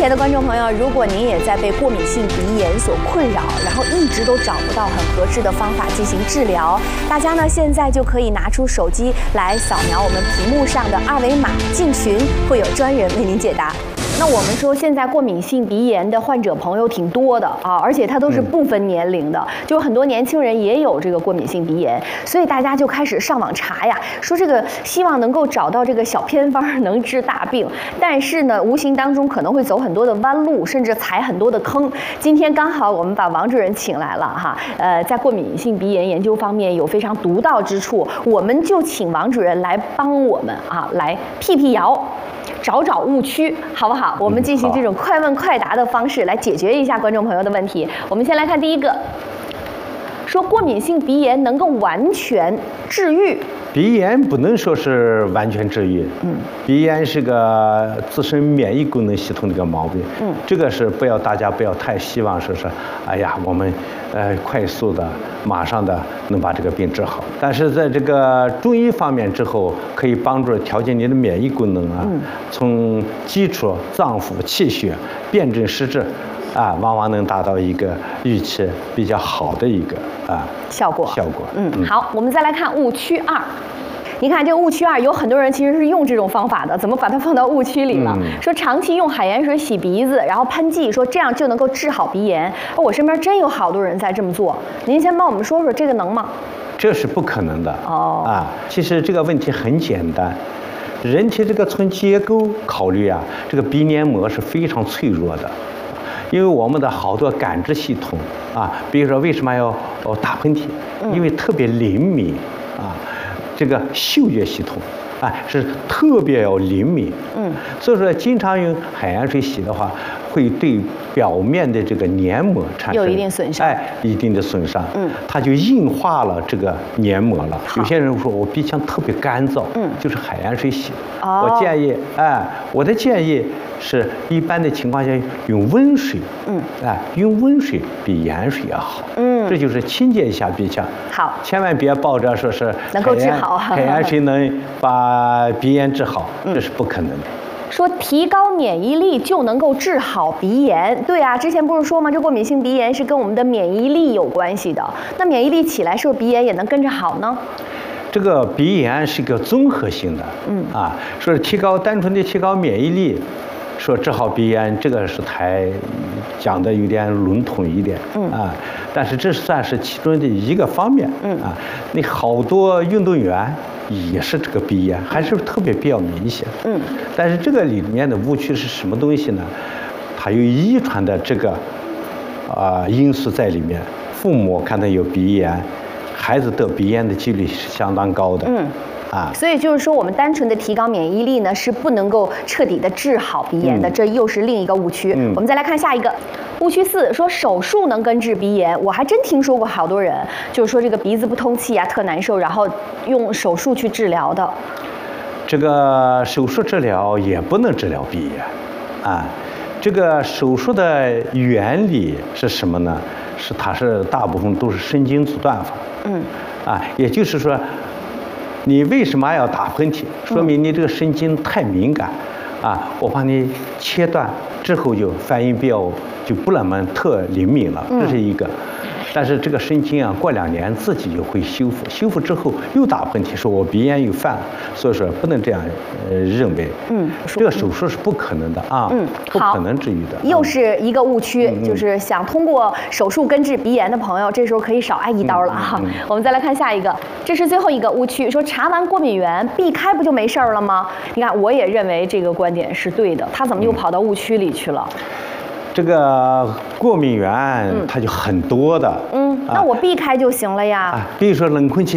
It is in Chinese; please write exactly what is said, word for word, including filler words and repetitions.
亲爱的观众朋友，如果您也在被过敏性鼻炎所困扰，然后一直都找不到很合适的方法进行治疗，大家呢现在就可以拿出手机来扫描我们屏幕上的二维码进群，会有专人为您解答。那我们说，现在过敏性鼻炎的患者朋友挺多的啊，而且它都是不分年龄的，嗯、就很多年轻人也有这个过敏性鼻炎，所以大家就开始上网查呀，说这个希望能够找到这个小偏方能治大病，但是呢，无形当中可能会走很多的弯路，甚至踩很多的坑。今天刚好我们把王主任请来了哈，呃，在过敏性鼻炎研究方面有非常独到之处，我们就请王主任来帮我们啊，来辟辟谣。找找误区，好不好？我们进行这种快问快答的方式来解决一下观众朋友的问题。我们先来看第一个，说过敏性鼻炎能够完全治愈？ 鼻炎不能说是完全治愈，嗯，鼻炎是个自身免疫功能系统的一个毛病，嗯，这个是不要大家不要太希望说是，哎呀，我们呃快速的、马上的能把这个病治好。但是在这个中医方面之后，可以帮助调节你的免疫功能啊，嗯、从基础脏腑气血辨证施治。啊，往往能达到一个预期比较好的一个啊效果。 效果， 嗯，嗯好，我们再来看误区二。你看这个误区二，有很多人其实是用这种方法的，怎么把它放到误区里了？嗯、说长期用海盐水洗鼻子，然后喷剂，说这样就能够治好鼻炎。我身边真有好多人在这么做。您先帮我们说说这个能吗？ 这是不可能的哦。啊，其实这个问题很简单。人体这个从结构考虑啊，这个鼻黏膜是非常脆弱的。因为我们的好多感知系统啊，比如说为什么要哦打喷嚏？因为特别灵敏啊，这个嗅觉系统啊是特别要灵敏。嗯，所以说经常用海盐水洗的话，会对表面的这个黏膜产生有一定损伤， 哎，一定的损伤。嗯，它就硬化了这个黏膜了。有些人说我鼻腔特别干燥，嗯，就是海盐水洗。哦，我建议，哎，我的建议。是一般的情况下用温水，嗯，哎，用温水比盐水要好，嗯，这就是清洁一下鼻腔。 好， 千万别抱着说是能够治好海盐水能把鼻炎治好，这是不可能的。 说提高免疫力就能够治好鼻炎，对啊，之前不是说吗？这过敏性鼻炎是跟我们的免疫力有关系的，那免疫力起来，是不是鼻炎也能跟着好呢？ 这个鼻炎是一个综合性的，嗯啊，说是提高单纯的提高免疫力。说治好鼻炎，这个是太讲的有点笼统一点，嗯啊，但是这算是其中的一个方面，嗯啊，你好多运动员也是这个鼻炎，还是特别比较明显，嗯，但是这个里面的误区是什么东西呢？它有遗传的这个啊、呃、因素在里面，父母看到有鼻炎，孩子得鼻炎的几率是相当高的，嗯。啊， 所以就是说，我们单纯的提高免疫力呢，是不能够彻底的治好鼻炎的，嗯、这又是另一个误区。嗯、我们再来看下一个误区四，说手术能根治鼻炎。我还真听说过好多人，就是说这个鼻子不通气啊，特难受，然后用手术去治疗的。 这个手术治疗也不能治疗鼻炎，啊，这个手术的原理是什么呢？是它是大部分都是神经阻断法。嗯，啊，也就是说。你为什么要打喷嚏？说明你这个神经太敏感，啊，我把你切断之后就反应比较就不那么特灵敏了，这是一个。但是这个神经啊，过两年自己就会修复，修复之后又打喷嚏，说我鼻炎又犯了，所以说不能这样呃认为。嗯，这个手术是不可能的啊，嗯，不可能治愈的。 又是一个误区，嗯、就是想通过手术根治鼻炎的朋友，这时候可以少挨一刀了哈。嗯嗯、我们再来看下一个，这是最后一个误区，说查完过敏源避开不就没事儿了吗？你看，我也认为这个观点是对的，他怎么又跑到误区里去了？ 这个过敏源它就很多的， 嗯，那我避开就行了呀。 啊，比如说冷空气